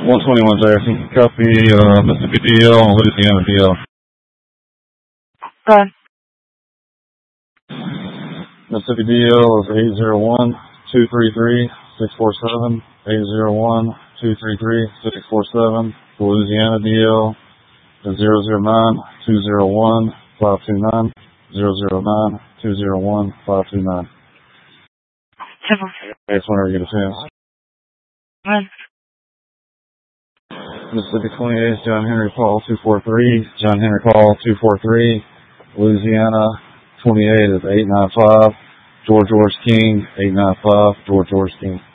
121 Jackson, copy, Mississippi DL, Louisiana DL. Good. Mississippi DL is 801-233-647, 801-233-647. Louisiana DL is 009-201-529, 009-201-529. That's whenever you get a chance. When? Mississippi 28, John Henry Paul 243, John Henry Paul 243, Louisiana 28 is 895, George King 895, George King.